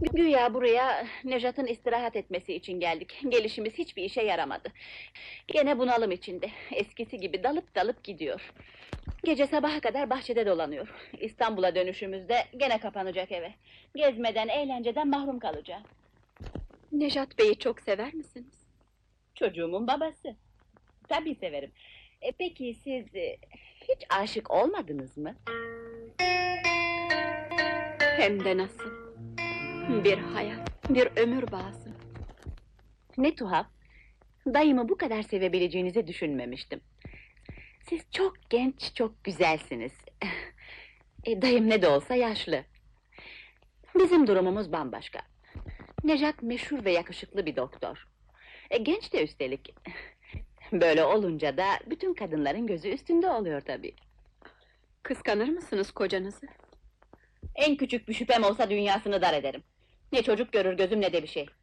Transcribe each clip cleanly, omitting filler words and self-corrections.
Güya buraya Nejat'ın istirahat etmesi için geldik. Gelişimiz hiçbir işe yaramadı. Gene bunalım içinde. Eskisi gibi dalıp dalıp gidiyor. Gece sabaha kadar bahçede dolanıyor. İstanbul'a dönüşümüzde gene kapanacak eve. Gezmeden, eğlenceden mahrum kalacağım. Nejat Bey'i çok sever misiniz? Çocuğumun babası. Tabii severim. Peki siz hiç aşık olmadınız mı? Hem de nasıl? Bir hayat, bir ömür bağısı. Ne tuhaf. Dayımı bu kadar sevebileceğinizi düşünmemiştim. Siz çok genç, çok güzelsiniz. Dayım ne de olsa yaşlı. Bizim durumumuz bambaşka. Nejat meşhur ve yakışıklı bir doktor. Genç de üstelik. Böyle olunca da bütün kadınların gözü üstünde oluyor tabii. Kıskanır mısınız kocanızı? En küçük bir şüphem olsa dünyasını dar ederim. Ne çocuk görür gözüm ne de bir şey.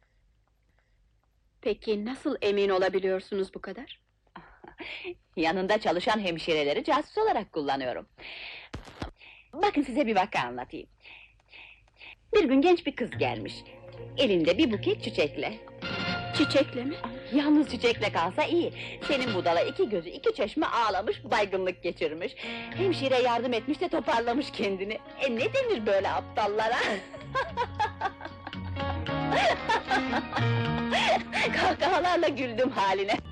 Peki nasıl emin olabiliyorsunuz bu kadar? Yanında çalışan hemşireleri casus olarak kullanıyorum. Bakın size bir vaka anlatayım. Bir gün genç bir kız gelmiş. Elinde bir buket çiçekle. Çiçekle mi? Yalnız çiçekle kalsa iyi. Senin budala iki gözü iki çeşme ağlamış, baygınlık geçirmiş. Hemşire yardım etmiş de toparlamış kendini. Ne denir böyle aptallara? Kahkahalarla güldüm haline.